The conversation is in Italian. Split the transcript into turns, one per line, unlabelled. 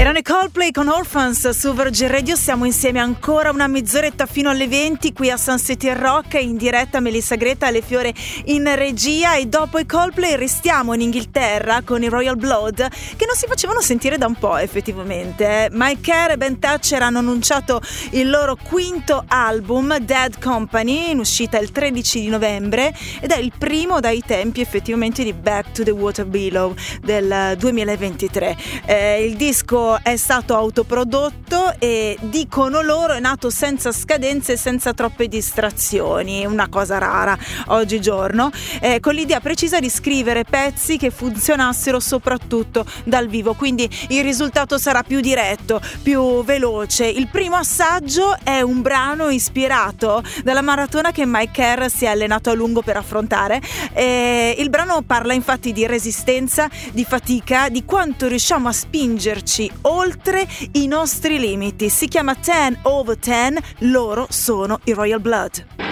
Erano i Coldplay con Orphans su Virgin Radio. Siamo insieme ancora una mezz'oretta fino alle 20 qui a Sun City Rock, in diretta Melissa Greta, alle Fiore in regia, e dopo i Coldplay restiamo in Inghilterra con i Royal Blood, che non si facevano sentire da un po' effettivamente. Mike Kerr e Ben Thatcher hanno annunciato il loro quinto album, Dead Company, in uscita il 13 di novembre, ed è il primo dai tempi effettivamente di Back to the Water Below del 2023. Il disco è stato autoprodotto e, dicono loro, è nato senza scadenze e senza troppe distrazioni, una cosa rara oggigiorno, con l'idea precisa di scrivere pezzi che funzionassero soprattutto dal vivo, quindi il risultato sarà più diretto, più veloce. Il primo assaggio è un brano ispirato dalla maratona che Mike Kerr si è allenato a lungo per affrontare. Il brano parla infatti di resistenza, di fatica, di quanto riusciamo a spingerci oltre i nostri limiti. Si chiama 10 over 10, loro sono i Royal Blood.